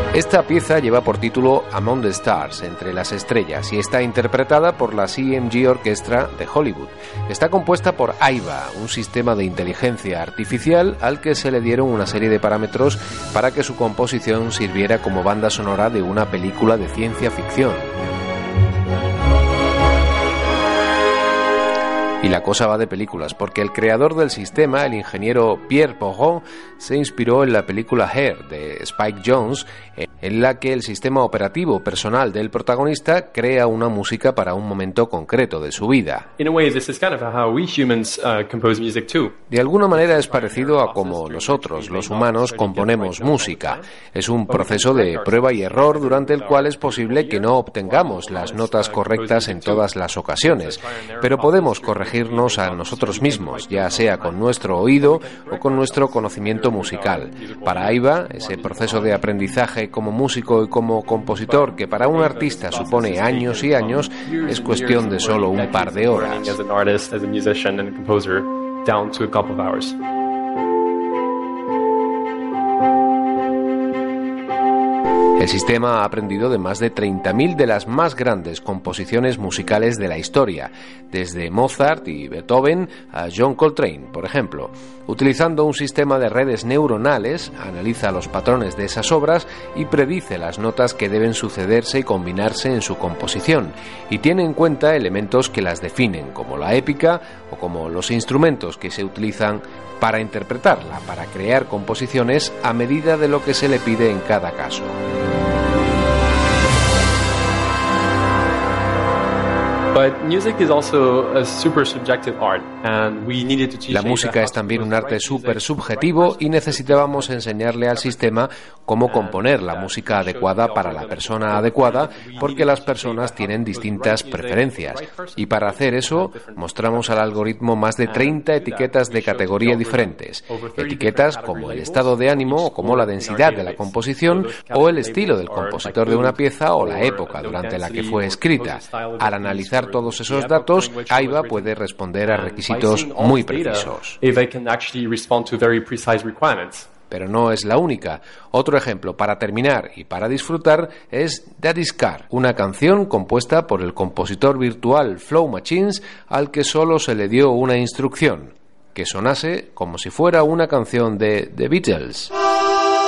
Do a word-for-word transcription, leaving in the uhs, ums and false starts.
Esta pieza lleva por título Among the Stars, entre las estrellas, y está interpretada por la C M G Orchestra de Hollywood. Está compuesta por AIBA, un sistema de inteligencia artificial al que se le dieron una serie de parámetros para que su composición sirviera como banda sonora de una película de ciencia ficción. Y la cosa va de películas, porque el creador del sistema, el ingeniero Pierre Poiron, se inspiró en la película Hair de Spike Jonze, en la que el sistema operativo personal del protagonista crea una música para un momento concreto de su vida. De alguna manera es parecido a cómo nosotros, los humanos, componemos música. Es un proceso de prueba y error durante el cual es posible que no obtengamos las notas correctas en todas las ocasiones, pero podemos corregirnos a nosotros mismos, ya sea con nuestro oído o con nuestro conocimiento musical. Para AIBA, ese proceso de aprendizaje como músico y como compositor, que para un artista supone años y años, es cuestión de solo un par de horas. El sistema ha aprendido de más de treinta mil de las más grandes composiciones musicales de la historia, desde Mozart y Beethoven a John Coltrane, por ejemplo. Utilizando un sistema de redes neuronales, analiza los patrones de esas obras y predice las notas que deben sucederse y combinarse en su composición, y tiene en cuenta elementos que las definen, como la épica o como los instrumentos que se utilizan para interpretarla, para crear composiciones a medida de lo que se le pide en cada caso. La música es también un arte súper subjetivo y necesitábamos enseñarle al sistema cómo componer la música adecuada para la persona adecuada, porque las personas tienen distintas preferencias. Y para hacer eso, mostramos al algoritmo más de treinta etiquetas de categoría diferentes. Etiquetas como el estado de ánimo o como la densidad de la composición o el estilo del compositor de una pieza o la época durante la que fue escrita. Al analizar todos esos datos, AIBA puede responder a requisitos muy precisos. Pero no es la única. Otro ejemplo para terminar y para disfrutar es Daddy's Car, una canción compuesta por el compositor virtual Flow Machines al que solo se le dio una instrucción: que sonase como si fuera una canción de The Beatles.